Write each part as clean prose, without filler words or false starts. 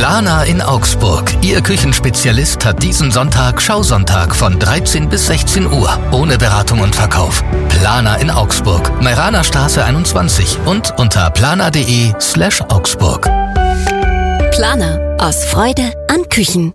Plana in Augsburg. Ihr Küchenspezialist hat diesen Sonntag Schausonntag von 13 bis 16 Uhr. Ohne Beratung und Verkauf. Plana in Augsburg. Meiraner Straße 21 und unter plana.de/Augsburg. Plana. Aus Freude an Küchen.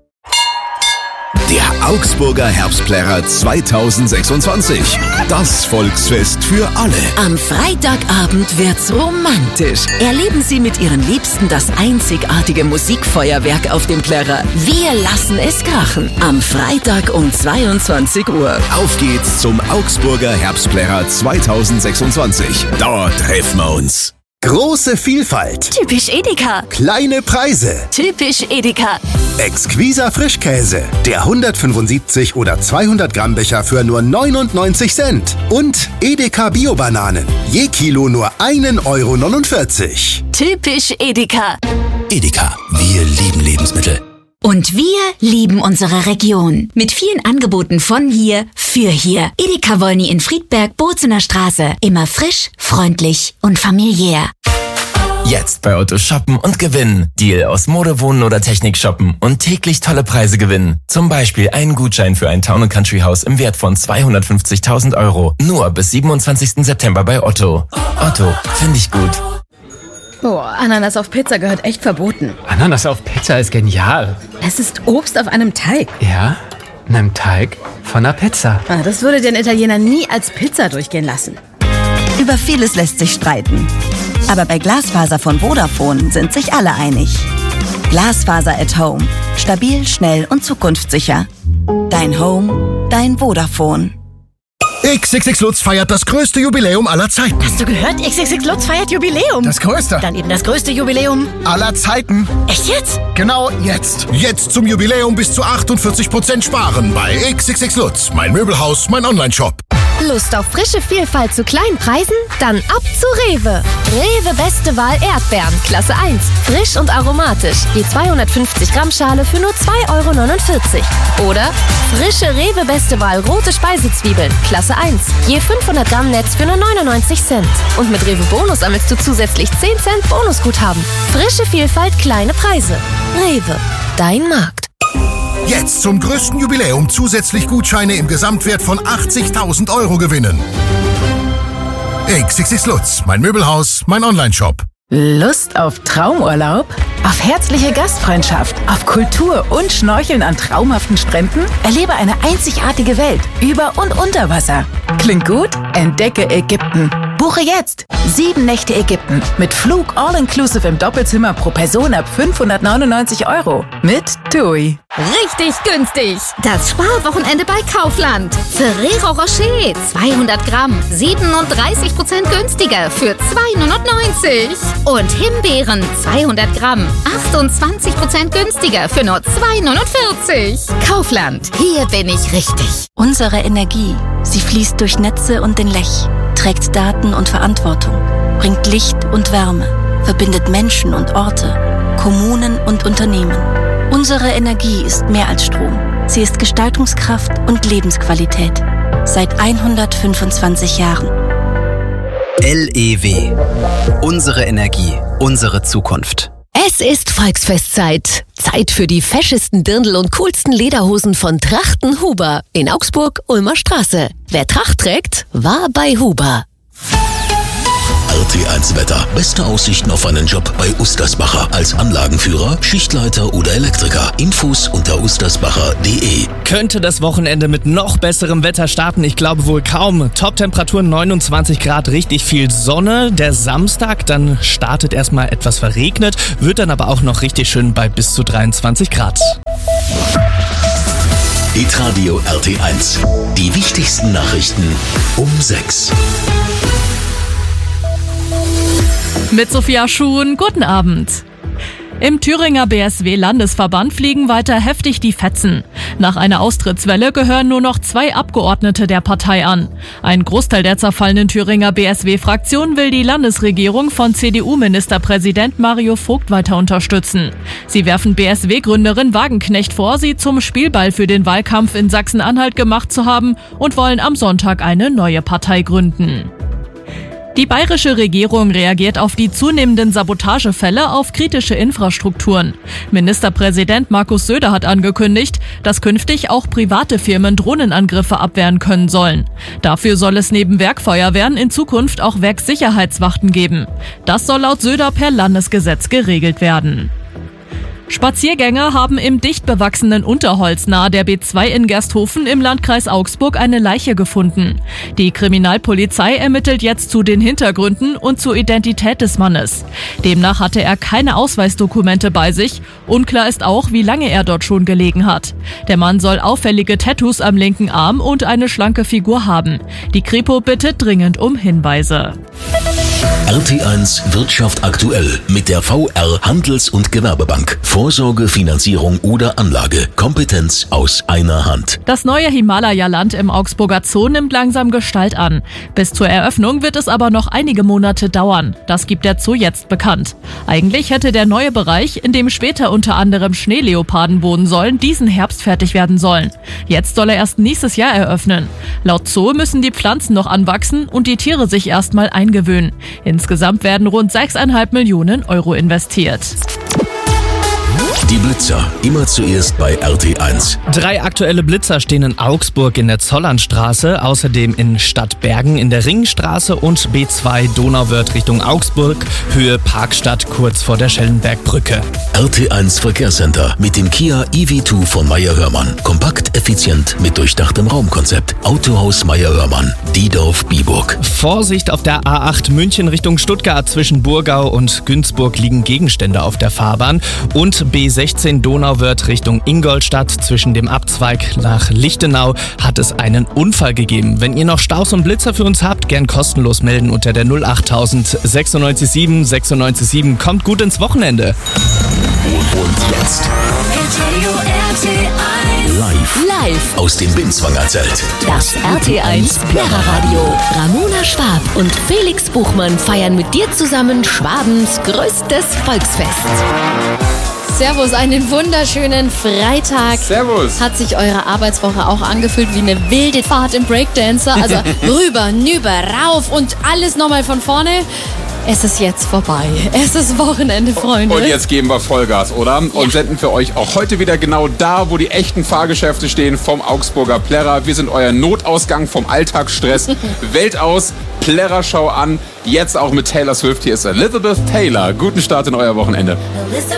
Der Augsburger Herbstplärrer 2026. Das Volksfest für alle. Am Freitagabend wird's romantisch. Erleben Sie mit Ihren Liebsten das einzigartige Musikfeuerwerk auf dem Plärrer. Wir lassen es krachen. Am Freitag um 22 Uhr. Auf geht's zum Augsburger Herbstplärrer 2026. Dort treffen wir uns. Große Vielfalt. Typisch Edeka. Kleine Preise. Typisch Edeka. Exquiser Frischkäse. Der 175 oder 200 Gramm Becher für nur 99 Cent. Und Edeka Bio-Bananen. Je Kilo nur 1,49 €. Typisch Edeka. Edeka, wir lieben Lebensmittel. Und wir lieben unsere Region. Mit vielen Angeboten von hier für hier. Edeka Wolny in Friedberg, Bozener Straße. Immer frisch, freundlich und familiär. Jetzt bei Otto shoppen und gewinnen. Deal aus Mode, Wohnen oder Technik shoppen und täglich tolle Preise gewinnen. Zum Beispiel einen Gutschein für ein Town & Country Haus im Wert von 250.000 €. Nur bis 27. September bei Otto. Otto, finde ich gut. Boah, Ananas auf Pizza gehört echt verboten. Ananas auf Pizza ist genial. Es ist Obst auf einem Teig. Ja, in einem Teig von einer Pizza. Das würde den Italiener nie als Pizza durchgehen lassen. Über vieles lässt sich streiten. Aber bei Glasfaser von Vodafone sind sich alle einig. Glasfaser at Home. Stabil, schnell und zukunftssicher. Dein Home, dein Vodafone. XXX Lutz feiert das größte Jubiläum aller Zeiten. Hast du gehört? XXX Lutz feiert Jubiläum. Das größte. Dann eben das größte Jubiläum aller Zeiten. Echt jetzt? Genau jetzt. Jetzt zum Jubiläum bis zu 48% sparen bei XXX Lutz. Mein Möbelhaus, mein Onlineshop. Lust auf frische Vielfalt zu kleinen Preisen? Dann ab zu Rewe. Rewe Beste Wahl Erdbeeren, Klasse 1. Frisch und aromatisch. Je 250 Gramm Schale für nur 2,49 €. Oder frische Rewe Beste Wahl rote Speisezwiebeln, Klasse 1. Je 500 Gramm Netz für nur 99 Cent. Und mit Rewe Bonus sammelst du zusätzlich 10 Cent Bonusguthaben. Frische Vielfalt, kleine Preise. Rewe, dein Markt. Jetzt zum größten Jubiläum zusätzlich Gutscheine im Gesamtwert von 80.000 € gewinnen. XXX Lutz, mein Möbelhaus, mein Onlineshop. Lust auf Traumurlaub? Auf herzliche Gastfreundschaft? Auf Kultur und Schnorcheln an traumhaften Stränden? Erlebe eine einzigartige Welt über und unter Wasser. Klingt gut? Entdecke Ägypten. Buche jetzt 7 Nächte Ägypten mit Flug all-inclusive im Doppelzimmer pro Person ab 599 € mit TUI. Richtig günstig! Das Sparwochenende bei Kaufland. Ferrero Rocher 200 Gramm 37% günstiger für 2,99 €. Und Himbeeren 200 Gramm 28% günstiger für nur 2,49 €. Kaufland, hier bin ich richtig. Unsere Energie, sie fließt durch Netze und den Lech, trägt Daten und Verantwortung, bringt Licht und Wärme, verbindet Menschen und Orte, Kommunen und Unternehmen. Unsere Energie ist mehr als Strom. Sie ist Gestaltungskraft und Lebensqualität. Seit 125 Jahren. LEW. Unsere Energie, unsere Zukunft. Es ist Volksfestzeit. Zeit für die feschesten Dirndl und coolsten Lederhosen von Trachten Huber in Augsburg, Ulmer Straße. Wer Tracht trägt, war bei Huber. RT1 Wetter. Beste Aussichten auf einen Job bei Ustersbacher. Als Anlagenführer, Schichtleiter oder Elektriker. Infos unter ustersbacher.de. Könnte das Wochenende mit noch besserem Wetter starten? Ich glaube wohl kaum. Top-Temperaturen 29 Grad, richtig viel Sonne. Der Samstag, dann startet erstmal etwas verregnet, wird dann aber auch noch richtig schön bei bis zu 23 Grad. Hitradio RT1. Die wichtigsten Nachrichten um 6. Mit Sophia Schuhn, guten Abend. Im Thüringer BSW-Landesverband fliegen weiter heftig die Fetzen. Nach einer Austrittswelle gehören nur noch 2 Abgeordnete der Partei an. Ein Großteil der zerfallenen Thüringer BSW-Fraktion will die Landesregierung von CDU-Ministerpräsident Mario Vogt weiter unterstützen. Sie werfen BSW-Gründerin Wagenknecht vor, sie zum Spielball für den Wahlkampf in Sachsen-Anhalt gemacht zu haben und wollen am Sonntag eine neue Partei gründen. Die bayerische Regierung reagiert auf die zunehmenden Sabotagefälle auf kritische Infrastrukturen. Ministerpräsident Markus Söder hat angekündigt, dass künftig auch private Firmen Drohnenangriffe abwehren können sollen. Dafür soll es neben Werkfeuerwehren in Zukunft auch Werksicherheitswachten geben. Das soll laut Söder per Landesgesetz geregelt werden. Spaziergänger haben im dicht bewachsenen Unterholz nahe der B2 in Gersthofen im Landkreis Augsburg eine Leiche gefunden. Die Kriminalpolizei ermittelt jetzt zu den Hintergründen und zur Identität des Mannes. Demnach hatte er keine Ausweisdokumente bei sich. Unklar ist auch, wie lange er dort schon gelegen hat. Der Mann soll auffällige Tattoos am linken Arm und eine schlanke Figur haben. Die Kripo bittet dringend um Hinweise. RT1 Wirtschaft aktuell mit der VR Handels- und Gewerbebank. Vorsorge, Finanzierung oder Anlage. Kompetenz aus einer Hand. Das neue Himalaya-Land im Augsburger Zoo nimmt langsam Gestalt an. Bis zur Eröffnung wird es aber noch einige Monate dauern. Das gibt der Zoo jetzt bekannt. Eigentlich hätte der neue Bereich, in dem später unter anderem Schneeleoparden wohnen sollen, diesen Herbst fertig werden sollen. Jetzt soll er erst nächstes Jahr eröffnen. Laut Zoo müssen die Pflanzen noch anwachsen und die Tiere sich erstmal eingewöhnen. Insgesamt werden rund 6,5 Millionen Euro investiert. Die Blitzer, immer zuerst bei RT1. 3 aktuelle Blitzer stehen in Augsburg in der Zollernstraße, außerdem in Stadtbergen in der Ringstraße und B2 Donauwörth Richtung Augsburg, Höhe Parkstadt kurz vor der Schellenbergbrücke. RT1 Verkehrscenter mit dem Kia EV2 von Meyer-Hörmann. Kompakt, effizient mit durchdachtem Raumkonzept. Autohaus Meyer-Hörmann, Diedorf-Biburg. Vorsicht auf der A8 München Richtung Stuttgart. Zwischen Burgau und Günzburg liegen Gegenstände auf der Fahrbahn. Und B16 Donauwörth Richtung Ingolstadt. Zwischen dem Abzweig nach Lichtenau hat es einen Unfall gegeben. Wenn ihr noch Staus und Blitzer für uns habt, gern kostenlos melden unter der 08000 967 967. Kommt gut ins Wochenende. Und jetzt Live aus dem Binswanger Zelt. Das RT1 Plärreradio. Ramona Schwab und Felix Buchmann feiern mit dir zusammen Schwabens größtes Volksfest. Servus, einen wunderschönen Freitag. Servus. Hat sich eure Arbeitswoche auch angefühlt wie eine wilde Fahrt im Breakdancer? Also rüber, nüber, rauf und alles nochmal von vorne. Es ist jetzt vorbei. Es ist Wochenende, Freunde. Und jetzt geben wir Vollgas, oder? Und senden für euch auch heute wieder genau da, wo die echten Fahrgeschäfte stehen, vom Augsburger Plärrer. Wir sind euer Notausgang vom Alltagsstress. Welt aus, Plärrer-Schau an. Jetzt auch mit Taylor Swift. Hier ist Elizabeth Taylor. Guten Start in euer Wochenende.